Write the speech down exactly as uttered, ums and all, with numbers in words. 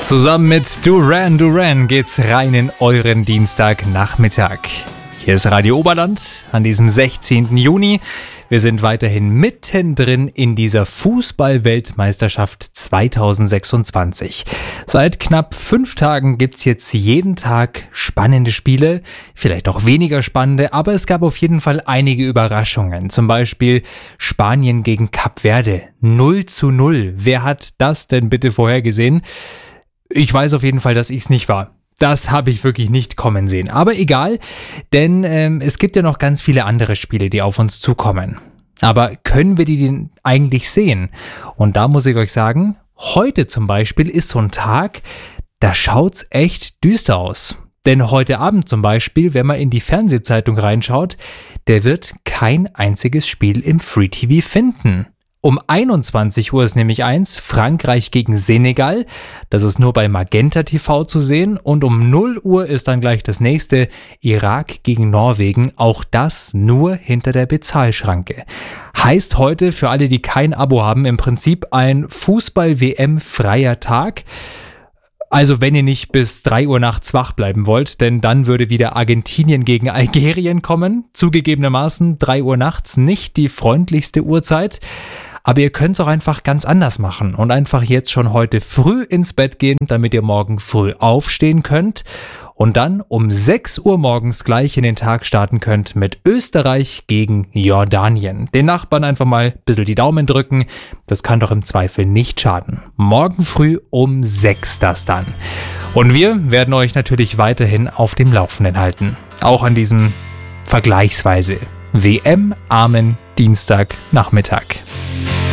Zusammen mit Duran Duran geht's rein in euren Dienstagnachmittag. Hier ist Radio Oberland an diesem sechzehnten Juni. Wir sind weiterhin mittendrin in dieser Fußball-Weltmeisterschaft zweitausendsechsundzwanzig. Seit knapp fünf Tagen gibt's jetzt jeden Tag spannende Spiele, vielleicht auch weniger spannende, aber es gab auf jeden Fall einige Überraschungen. Zum Beispiel Spanien gegen Kap Verde, null zu null. Wer hat das denn bitte vorhergesehen? Ich weiß auf jeden Fall, dass ich's nicht war. Das habe ich wirklich nicht kommen sehen. Aber egal, denn ähm, es gibt ja noch ganz viele andere Spiele, die auf uns zukommen. Aber können wir die denn eigentlich sehen? Und da muss ich euch sagen, heute zum Beispiel ist so ein Tag, da schaut's echt düster aus. Denn heute Abend zum Beispiel, wenn man in die Fernsehzeitung reinschaut, der wird kein einziges Spiel im Free T V finden. Um einundzwanzig Uhr ist nämlich eins, Frankreich gegen Senegal. Das ist nur bei Magenta T V zu sehen. Und um null Uhr ist dann gleich das nächste, Irak gegen Norwegen. Auch das nur hinter der Bezahlschranke. Heißt heute für alle, die kein Abo haben, im Prinzip ein Fußball-W M-freier Tag. Also wenn ihr nicht bis drei Uhr nachts wach bleiben wollt, denn dann würde wieder Argentinien gegen Algerien kommen. Zugegebenermaßen drei Uhr nachts nicht die freundlichste Uhrzeit. Aber ihr könnt es auch einfach ganz anders machen und einfach jetzt schon heute früh ins Bett gehen, damit ihr morgen früh aufstehen könnt und dann um sechs Uhr morgens gleich in den Tag starten könnt mit Österreich gegen Jordanien. Den Nachbarn einfach mal ein bisschen die Daumen drücken, das kann doch im Zweifel nicht schaden. Morgen früh um sechs das dann. Und wir werden euch natürlich weiterhin auf dem Laufenden halten. Auch an diesem vergleichsweise W M-armen Dienstagnachmittag.